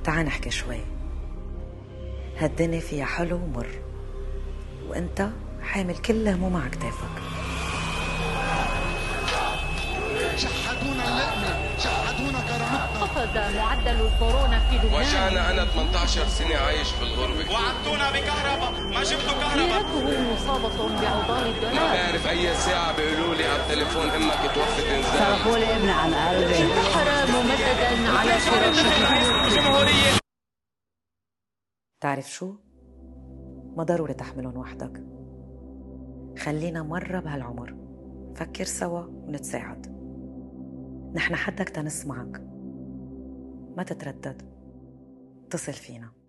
تعال نحكي شوي. هالدنيا فيها حلو ومر، وانت حامل كل هموم على كتافك. شحدونا اللقمة، شحدونا كرامتنا. خفض معدل الكورونا في لبنان. وجعنا أنا 18 سنة عايش بالغربة. وعدتونا بكهرباء، ما جبتوا كهرباء. سيرته مصابة بعضال الدولار. ما بعرف أي ساعة بيقولوا لي على التليفون إمك توفت إنزال. صرفوا لي ابن عن قلبي. انتحر ممددا على الجمهورية. تعرف شو؟ ما ضروري تحملهم وحدك. خلينا مرة بهالعمر فكر سوا ونتساعد. نحن حدك تنسمعك، ما تتردد، اتصل فينا.